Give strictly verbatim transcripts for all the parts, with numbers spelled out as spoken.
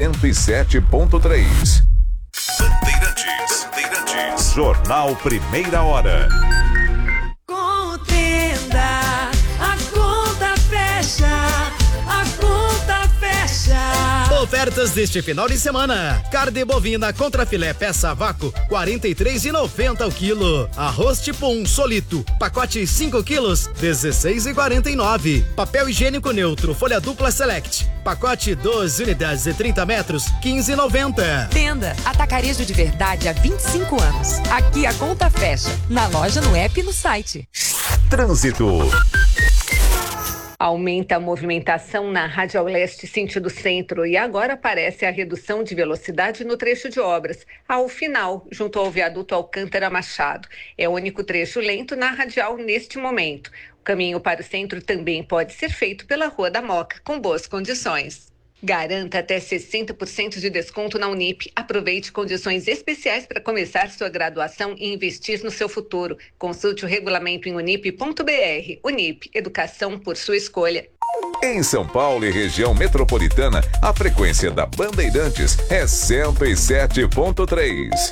cento e sete ponto três. Bandeirantes, Bandeirantes. Jornal Primeira Hora. Contenda, a conta fecha, a conta fecha. Ofertas deste final de semana: carne bovina contra filé peça a vácuo, quarenta e três reais e noventa centavos o quilo. Arroz tipo um solito, pacote cinco quilos, dezesseis reais e quarenta e nove centavos. Papel higiênico neutro, folha dupla Select, pacote doze unidades e trinta metros, quinze reais e noventa centavos. Tenda Atacarejo de Verdade há vinte e cinco anos. Aqui a conta fecha. Na loja, no app e no site. Trânsito. Aumenta a movimentação na Radial Leste sentido centro e agora aparece a redução de velocidade no trecho de obras, ao final, junto ao viaduto Alcântara Machado. É o único trecho lento na Radial neste momento. O caminho para o centro também pode ser feito pela Rua da Moca, com boas condições. Garanta até sessenta por cento de desconto na Unip. Aproveite condições especiais para começar sua graduação e investir no seu futuro. Consulte o regulamento em unip ponto br. Unip, educação por sua escolha. Em São Paulo e região metropolitana, a frequência da Bandeirantes é cento e sete ponto três.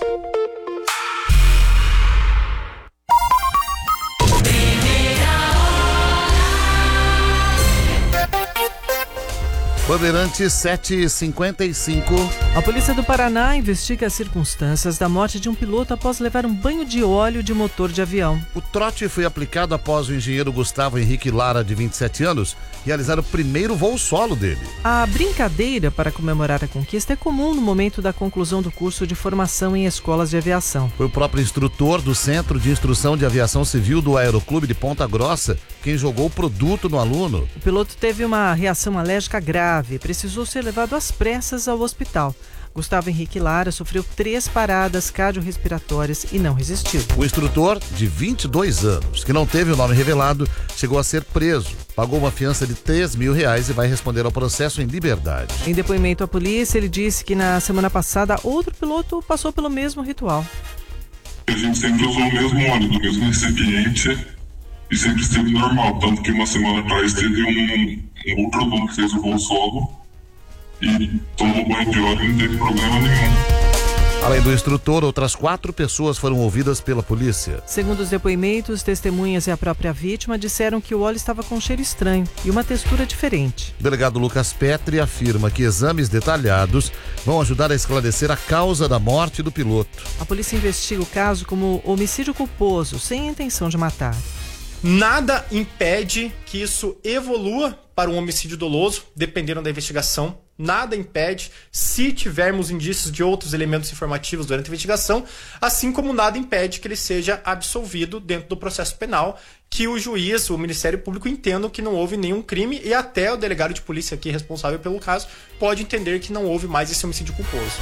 Bandeirantes sete e cinquenta e cinco. A polícia do Paraná investiga as circunstâncias da morte de um piloto após levar um banho de óleo de motor de avião. O trote foi aplicado após o engenheiro Gustavo Henrique Lara, de vinte e sete anos, realizar o primeiro voo solo dele. A brincadeira para comemorar a conquista é comum no momento da conclusão do curso de formação em escolas de aviação. Foi o próprio instrutor do Centro de Instrução de Aviação Civil do Aeroclube de Ponta Grossa quem jogou o produto no aluno. O piloto teve uma reação alérgica grave e precisou ser levado às pressas ao hospital. Gustavo Henrique Lara sofreu três paradas cardiorrespiratórias e não resistiu. O instrutor, de vinte e dois anos, que não teve o nome revelado, chegou a ser preso. Pagou uma fiança de três mil reais e vai responder ao processo em liberdade. Em depoimento à polícia, ele disse que na semana passada outro piloto passou pelo mesmo ritual. A gente sempre usou o mesmo óleo, do mesmo recipiente e sempre esteve normal. Tanto que uma semana atrás teve um, um outro aluno que fez o voo solo e tomou banho de óleo e não teve problema nenhum. Além do instrutor, outras quatro pessoas foram ouvidas pela polícia. Segundo os depoimentos, testemunhas e a própria vítima disseram que o óleo estava com um cheiro estranho e uma textura diferente. O delegado Lucas Petri afirma que exames detalhados vão ajudar a esclarecer a causa da morte do piloto. A polícia investiga o caso como homicídio culposo, sem intenção de matar. Nada impede que isso evolua para um homicídio doloso, dependendo da investigação. Nada impede, se tivermos indícios de outros elementos informativos durante a investigação, assim como nada impede que ele seja absolvido dentro do processo penal, que o juiz, o Ministério Público entendam que não houve nenhum crime e até o delegado de polícia aqui responsável pelo caso pode entender que não houve mais esse homicídio culposo.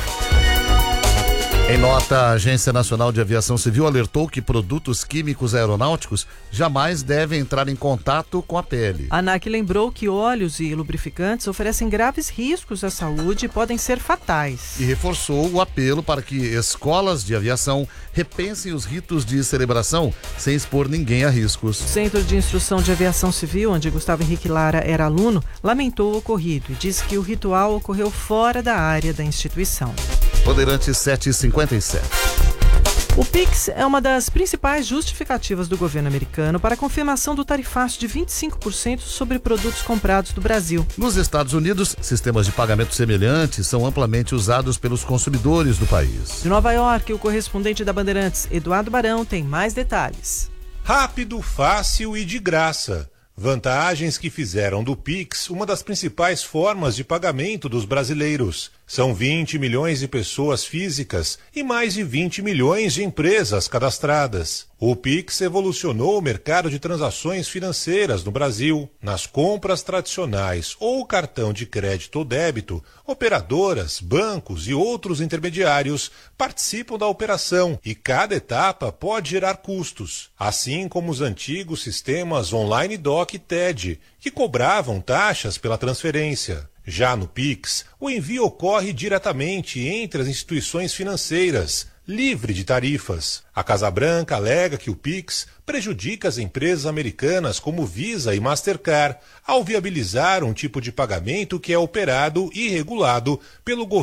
Em nota, a Agência Nacional de Aviação Civil alertou que produtos químicos aeronáuticos jamais devem entrar em contato com a pele. A ANAC lembrou que óleos e lubrificantes oferecem graves riscos à saúde e podem ser fatais. E reforçou o apelo para que escolas de aviação repensem os ritos de celebração sem expor ninguém a riscos. O Centro de Instrução de Aviação Civil, onde Gustavo Henrique Lara era aluno, lamentou o ocorrido e disse que o ritual ocorreu fora da área da instituição. Bandeirantes sete e cinquenta e sete. O Pix é uma das principais justificativas do governo americano para a confirmação do tarifaço de vinte e cinco por cento sobre produtos comprados do Brasil. Nos Estados Unidos, sistemas de pagamento semelhantes são amplamente usados pelos consumidores do país. De Nova York, o correspondente da Bandeirantes, Eduardo Barão, tem mais detalhes. Rápido, fácil e de graça. Vantagens que fizeram do Pix uma das principais formas de pagamento dos brasileiros. São vinte milhões de pessoas físicas e mais de vinte milhões de empresas cadastradas. O Pix evolucionou o mercado de transações financeiras no Brasil. Nas compras tradicionais ou cartão de crédito ou débito, operadoras, bancos e outros intermediários participam da operação e cada etapa pode gerar custos, assim como os antigos sistemas Online Doc e T E D, que cobravam taxas pela transferência. Já no Pix, o envio ocorre diretamente entre as instituições financeiras, livre de tarifas. A Casa Branca alega que o Pix prejudica as empresas americanas como Visa e Mastercard, ao viabilizar um tipo de pagamento que é operado e regulado pelo governo